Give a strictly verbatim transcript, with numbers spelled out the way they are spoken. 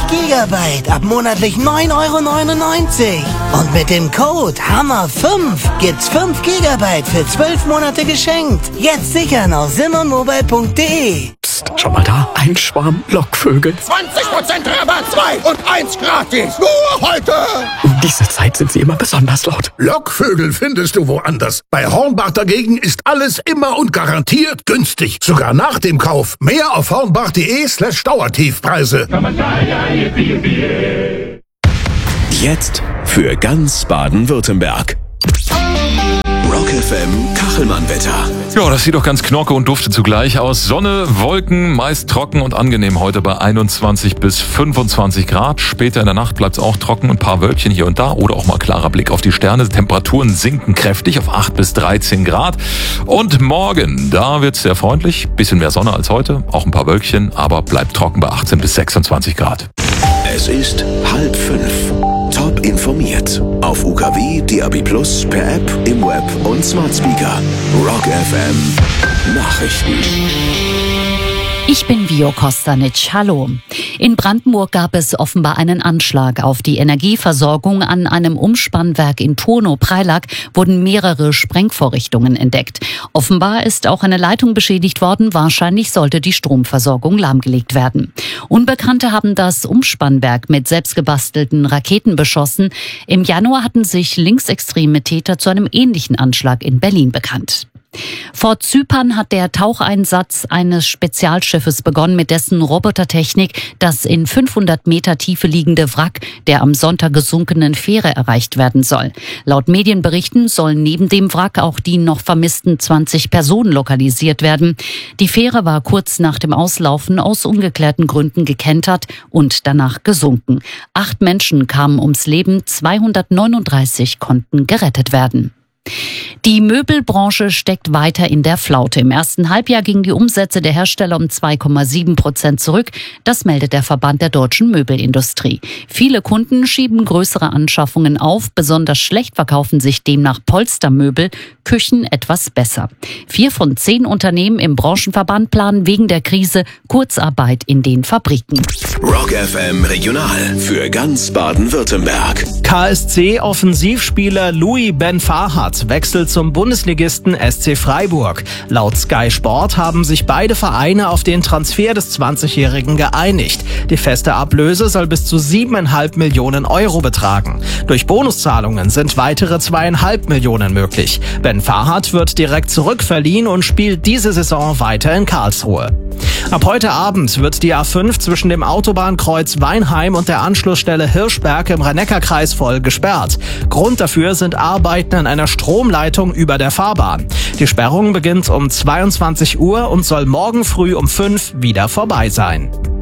Gigabyte ab monatlich neun Euro neunundneunzig. Und mit dem Code Hammer fünf gibt's fünf Gigabyte für zwölf Monate geschenkt. Jetzt sichern auf simmermobile punkt de. Psst, schau mal da, ein Schwarm Lockvögel. zwanzig Prozent Rabatt, zwei und eins gratis. Nur heute. Um diese Zeit sind sie immer besonders laut. Lockvögel findest du woanders. Bei Hornbach dagegen ist alles immer und garantiert günstig. Sogar nach dem Kauf. Mehr auf hornbach.de slash Dauertiefpreise. Jetzt für ganz Baden-Württemberg. Rock F M Kachelmann-Wetter. Ja, das sieht doch ganz knorke und dufte zugleich aus. Sonne, Wolken, meist trocken und angenehm heute bei einundzwanzig bis fünfundzwanzig Grad. Später in der Nacht bleibt es auch trocken, ein paar Wölkchen hier und da oder auch mal klarer Blick auf die Sterne. Temperaturen sinken kräftig auf acht bis dreizehn Grad. Und morgen, da wird es sehr freundlich. Bisschen mehr Sonne als heute, auch ein paar Wölkchen, aber bleibt trocken bei achtzehn bis sechsundzwanzig Grad. Es ist halb fünf. Top informiert. Auf U K W, D A B Plus, per App, im Web und Smart Speaker. Rock F M Nachrichten. Ich bin Vio Kostanic. Hallo. In Brandenburg gab es offenbar einen Anschlag auf die Energieversorgung. An einem Umspannwerk in Turnow-Preilack wurden mehrere Sprengvorrichtungen entdeckt. Offenbar ist auch eine Leitung beschädigt worden. Wahrscheinlich sollte die Stromversorgung lahmgelegt werden. Unbekannte haben das Umspannwerk mit selbstgebastelten Raketen beschossen. Im Januar hatten sich linksextreme Täter zu einem ähnlichen Anschlag in Berlin bekannt. Vor Zypern hat der Taucheinsatz eines Spezialschiffes begonnen, mit dessen Robotertechnik das in fünfhundert Meter Tiefe liegende Wrack der am Sonntag gesunkenen Fähre erreicht werden soll. Laut Medienberichten sollen neben dem Wrack auch die noch vermissten zwanzig Personen lokalisiert werden. Die Fähre war kurz nach dem Auslaufen aus ungeklärten Gründen gekentert und danach gesunken. Acht Menschen kamen ums Leben, zweihundertneununddreißig konnten gerettet werden. Die Möbelbranche steckt weiter in der Flaute. Im ersten Halbjahr gingen die Umsätze der Hersteller um zwei Komma sieben Prozent zurück. Das meldet der Verband der deutschen Möbelindustrie. Viele Kunden schieben größere Anschaffungen auf. Besonders schlecht verkaufen sich demnach Polstermöbel, Küchen etwas besser. Vier von zehn Unternehmen im Branchenverband planen wegen der Krise Kurzarbeit in den Fabriken. Rock F M Regional für ganz Baden-Württemberg. K S C-Offensivspieler Louis Ben Farhat wechselt zum Bundesligisten S C Freiburg. Laut Sky Sport haben sich beide Vereine auf den Transfer des zwanzigjährigen geeinigt. Die feste Ablöse soll bis zu siebeneinhalb Millionen Euro betragen. Durch Bonuszahlungen sind weitere zweieinhalb Millionen möglich. Ben Farhat wird direkt zurückverliehen und spielt diese Saison weiter in Karlsruhe. Ab heute Abend wird die A fünf zwischen dem Autobahnkreuz Weinheim und der Anschlussstelle Hirschberg im Rhein-Neckar-Kreis voll gesperrt. Grund dafür sind Arbeiten an einer Stromleitung über der Fahrbahn. Die Sperrung beginnt um zweiundzwanzig Uhr und soll morgen früh um fünf wieder vorbei sein.